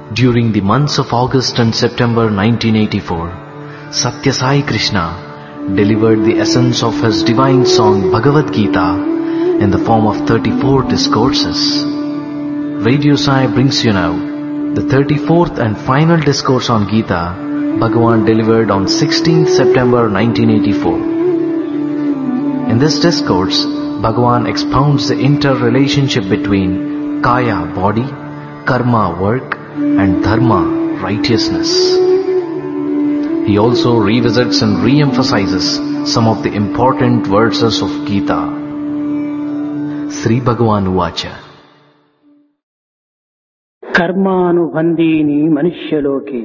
During the months of August and September 1984, Satya Sai Krishna delivered the essence of his divine song Bhagavad Gita in the form of 34 discourses. Radio Sai brings you now the 34th and final discourse on Gita Bhagavan delivered on 16th September 1984. In this discourse, Bhagavan expounds the interrelationship between Kaya, body, Karma, work, and Dharma, righteousness. He also revisits and re-emphasizes some of the important verses of Gita. Sri Bhagavan Uvacha. Karmanubandhini manushaloke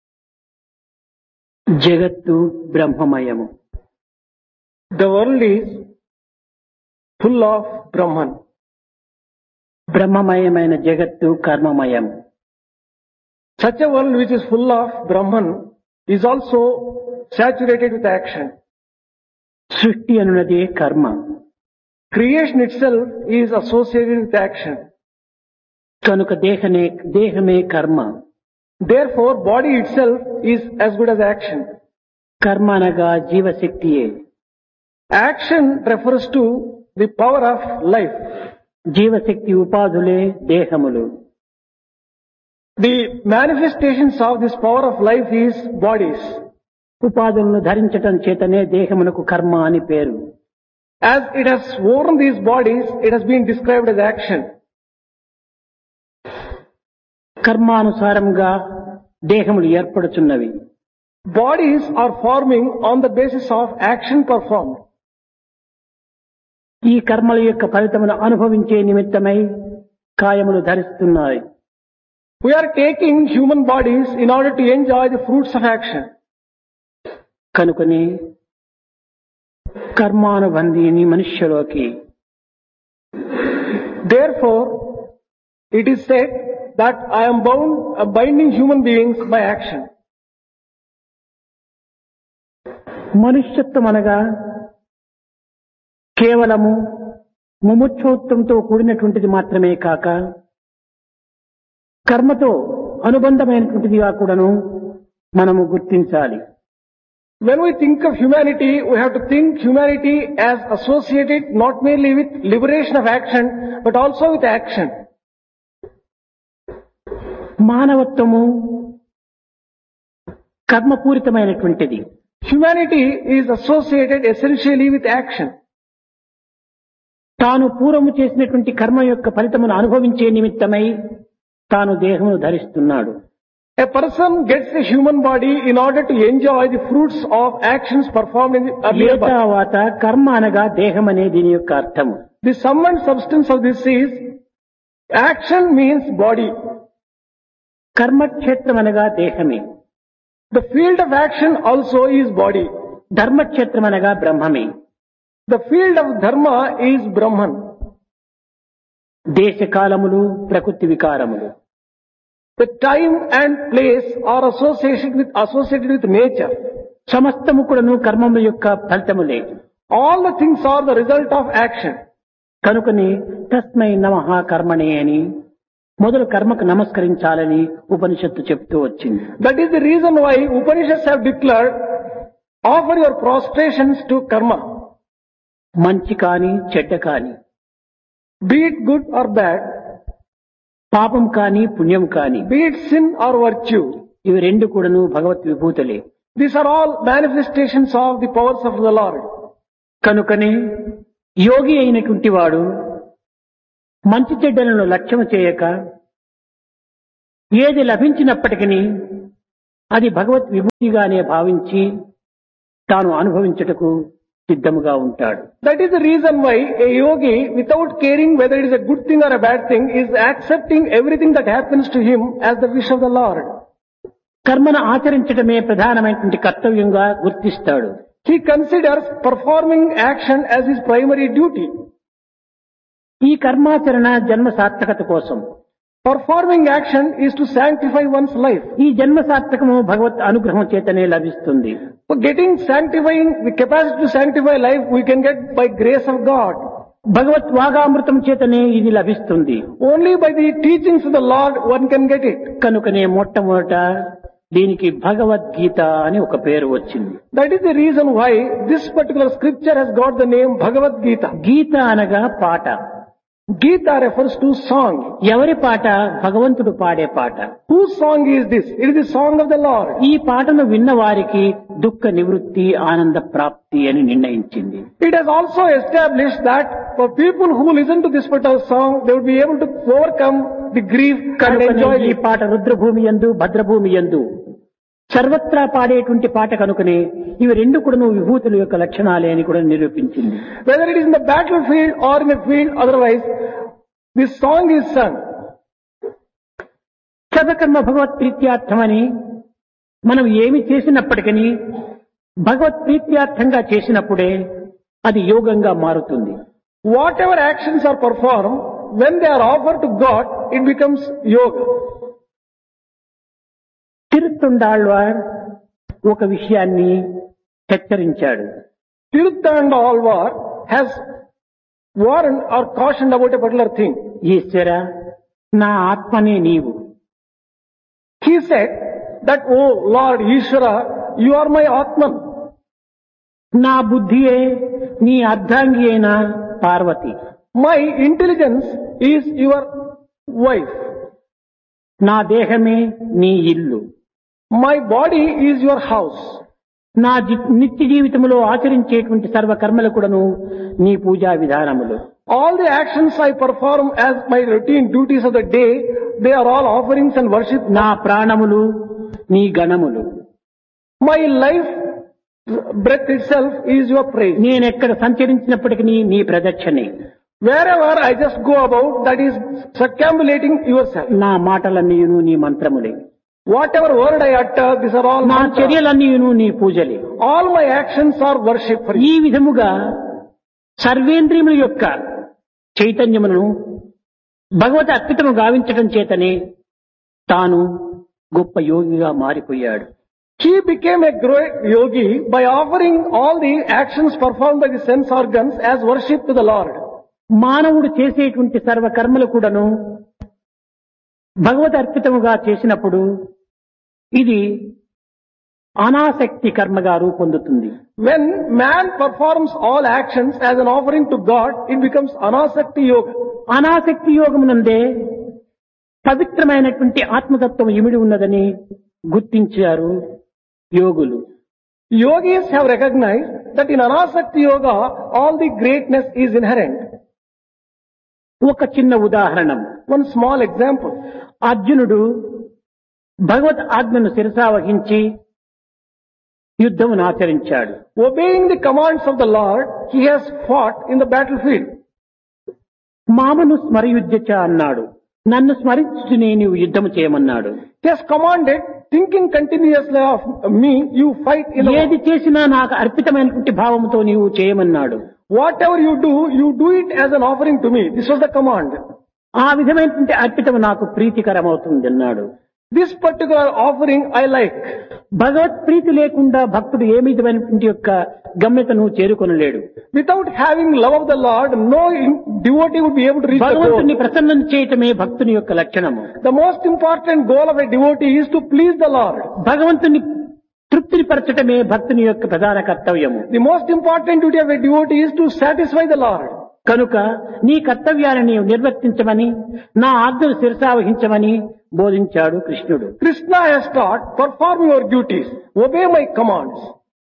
jagattu brahmamayamu. The world is full of Brahman. Brahmamayamaina jagattu karmamayamu. Such a world which is full of Brahman is also saturated with action. Srishti anunade karma. Creation itself is associated with action. Kanuka dehame karma. Therefore, body itself is as good as action. Karma anaga jiva shaktiye. Action refers to the power of life. Jiva shakti upadhule dehamulu. The manifestations of this power of life is bodies. Upadhulanu dharinchatam chetane dehamunaku karma ani peru. As it has worn these bodies, it has been described as action. కర్మానుసారంగా దేహములు ఏర్పడుచున్నవి. Bodies are forming on the basis of action performed. ఈ కర్మల యొక్క ఫలితమును అనుభవించే నిమిత్తమై కాయములు ధరిస్తున్నాయి. We are taking human bodies in order to enjoy the fruits of action. కనుకనే కర్మానుబంధీని మనుష్యలోకి. Therefore, it is said that I am binding human beings by action. మనుష్యత్వం అనగా కేవలము ముముక్షోత్వంతో కూడినటువంటిది మాత్రమే కాక కర్మతో అనుబంధమైనటువంటిదిగా కూడాను మనము గుర్తించాలి. When we think of humanity, we have to think humanity as associated not merely with liberation of action, but also with action. మానవత్వము కర్మపూరితమైనటువంటిది. Humanity is associated essentially with action. తాను పూర్వము చేసినటువంటి కర్మ యొక్క ఫలితమును అనుభవించే నిమిత్తమై తాను దేహమును ధరిస్తున్నాడు. A person gets a human body in order to enjoy the fruits of actions performed in the earlier birth. తర్వాత కర్మ అనగా దేహం అనే దీని యొక్క అర్థము. The sum and substance of this is action means body. కర్మక్షేత్రం అనగా దేహమే. The field of action also is body. Dharmakshetram అనగా బ్రహ్మమే. The field of dharma is Brahman. దేశకాలములు ప్రకృతి వికారములు. The time and place are associated with nature. సమస్తము కూడాను కర్మముల యొక్క ఫలితములే. All the things are the result of action. కనుకని తస్మై నమః కర్మణే అని మొదలు కర్మకు నమస్కరించాలని ఉపనిషత్తు చెప్తూ వచ్చింది. That is the reason why Upanishads have declared, offer your prostrations to karma. మంచి కాని చెడ్డ కాని, Be it good or bad, పాపం కాని పుణ్యం కాని, be it sin or virtue, ఇవి రెండు కూడాను భగవత్ విభూతులే. these are all manifestations of the powers of the Lord. కనుకనే యోగి అయినటువంటి వాడు మంచి చెడ్డలను లక్ష్యము చేయక ఏది లభించినప్పటికీ అది భగవత్ విభూతిగానే భావించి తాను అనుభవించుటకు సిద్ధముగా ఉంటాడు. That is the reason why a yogi, without caring whether it is a good thing or a bad thing, is accepting everything that happens to him as the wish of the Lord. కర్మను ఆచరించడమే ప్రధానమైనటువంటి కర్తవ్యంగా గుర్తిస్తాడు. He considers performing action as his primary duty. ఈ కర్మాచరణ జన్మ సార్థకత కోసం. Performing action is to sanctify one's life. ఈ జన్మ సార్థకము భగవత్ అనుగ్రహం చేతనే లభిస్తుంది. For getting sanctifying, the capacity to sanctify life we can get by grace of God. భగవత్ వాగామృతం చేతనే ఇది లభిస్తుంది. Only by the teachings of the Lord one can get it. కనుకనే మొట్టమొదట దీనికి భగవద్గీత అని ఒక పేరు వచ్చింది. That is the reason why this particular scripture has got the name Bhagavad Gita. గీత అనగా పాట. Gita refers to song. ఎవరి పాట? భగవంతుడు పాడే పాట. Whose song is this? It is the song of the Lord. ఈ పాటను విన్న వారికి దుఃఖ నివృత్తి ఆనంద ప్రాప్తి అని నిర్ణయించింది. It has also established that for people who listen to this particular song, they would be able to overcome the grief and enjoy ఈ it. పాట రుద్రభూమి యందు భద్రభూమి యందు సర్వత్రా పాడేటువంటి పాట కనుకనే ఇవి రెండు కూడా విభూతుల యొక్క లక్షణాలే అని కూడా నిరూపించింది. Whether it is in the battlefield or in a field otherwise, this song is sung. సర్వకర్మ భగవత్ ప్రీత్యార్థమని మనం ఏమి చేసినప్పటికీ భగవత్ ప్రీత్యార్థంగా చేసినప్పుడే అది యోగంగా మారుతుంది. Whatever actions are performed, when they are offered to God, it becomes yoga. తిరుత్తుండాళ్వార్ ఒక విషయాన్ని హెచ్చరించాడు. Tiruthandavalvar has warned or cautioned about a particular thing. ఈశ్వర నా ఆత్మనే నీవు. He said that, oh Lord Ishvara, you are my Atman. నా బుద్ధియే నీ అర్ధాంగి అయిన Parvati. My intelligence is your wife. నా దేహమే నీ ఇల్లు. My body is your house. నా నిత్య జీవితంలో ఆచరించేటువంటి సర్వ కర్మలు కూడాను నీ పూజా విధానములు. All the actions I perform as my routine duties of the day, they are all offerings and worship. నా ప్రాణములు నీ గణములు. My life breath itself is your praise. నేనెక్కడ సంచరించినప్పటికీ నీ ప్రదక్షిణే. Wherever I just go about, that is circumambulating yourself. నా మాటలన్నీయును నీ మంత్రములే. Whatever word I utter, these are all నా mantras. చర్యలన్నీయును నీ పూజలే. All my actions are worship for ఈ you. విధముగా సర్వేంద్రియముల యొక్క చైతన్యమును భగవత్ అర్పితము గావించటం చేతనే తాను గొప్ప యోగిగా మారిపోయాడు. He became a great yogi by offering all the actions performed by the sense organs as worship to the Lord. మానవుడు చేసేటువంటి సర్వ కర్మలు కూడాను భగవద్ అర్పితముగా చేసినప్పుడు ఇది అనాసక్తి కర్మగా రూపొందుతుంది. When man performs all actions as an offering to God, it becomes anasakti yoga. అనాసక్తి యోగమునందే పవిత్రమైనటువంటి ఆత్మతత్వం ఇమిడి ఉన్నదని గుర్తించారు యోగులు. Yogis have recognized that in anasakti yoga, all the greatness is inherent. ఒక చిన్న ఉదాహరణం. One small example. అర్జునుడు భగవత్ ఆజ్ఞను శిరసావహించి యుద్ధమును ఆచరించాడు. Obeying the commands of the Lord, he has fought in the battlefield. మామను స్మరయుజ్యచ అన్నాడు. నన్ను స్మరించునే నీవు యుద్ధము చేయమన్నాడు. He has commanded, thinking continuously of me, you fight in the ఏది చేసినా నాకు అర్పితమైనటువంటి భావముతో నీవు చేయమన్నాడు. Whatever you do it as an offering to me. This was the command. ఆ విధమైనటువంటి అర్పితము నాకు ప్రీతికరమవుతుంది అన్నాడు. This particular offering I like. భగవత్ ప్రీతి లేకుండా భక్తుడు ఏ విధమైనటువంటి యొక్క గమ్యతను చేరుకొనలేడు. Without having love of the Lord, no devotee would be able to reach the goal. భగవంతుని ప్రసన్నం చేయటమే భక్తుని యొక్క లక్షణము. The most important goal of a devotee is to please the Lord. భగవంతుని తృప్తిని పరచటమే భక్తుని యొక్క ప్రధాన కర్తవ్యము. The most important duty of a devotee is to satisfy the Lord. కనుక నీ కర్తవ్యాన్ని నీవు నిర్వర్తించమని, నా ఆజ్ఞను శిరసావహించమని బోధించాడు కృష్ణుడు. Krishna has taught, perform your duties, obey my commands.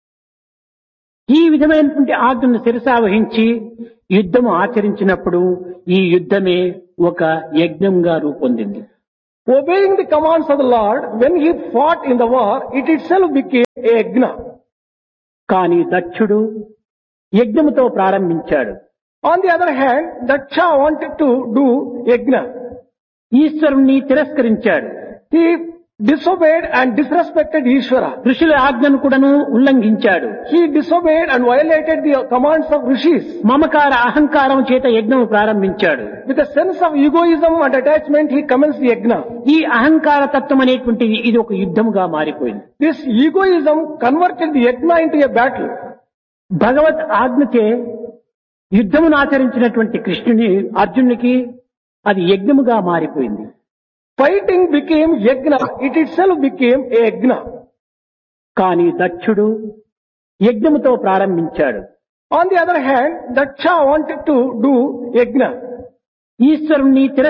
ఈ విధమైనటువంటి ఆజ్ఞను శిరసావహించి యుద్ధము ఆచరించినప్పుడు ఈ యుద్ధమే ఒక యజ్ఞంగా రూపొందింది. Obeying the commands of the Lord, when he fought in the war, it itself became a yajna. కానీ దక్షుడు యజ్ఞముతో ప్రారంభించాడు. On the other hand, Daksha wanted to do yajna. ఈశ్వరుణ్ణి తిరస్కరించాడు. He disobeyed and disrespected Ishvara. ఋషుల ఆజ్ఞను కూడాను ఉల్లంఘించాడు. He disobeyed and violated the commands of rishis. మమకార అహంకారం చేత యజ్ఞము ప్రారంభించాడు. With a sense of egoism and attachment, he commenced the yajna. ఈ అహంకార తత్వం అనేటువంటిది ఇది ఒక యుద్ధముగా మారిపోయింది. This egoism converted the yajna into a battle. భగవత్ ఆజ్ఞచే యుద్ధమును ఆచరించినటువంటి కృష్ణుని అర్జునునికి అది యజ్ఞముగా మారిపోయింది. Fighting became yajna. It itself became a yajna. కానీ దక్షుడు యజ్ఞముతో ప్రారంభించాడు. On the other hand, Daksha wanted to do yajna. ఈశ్వరుణ్ణి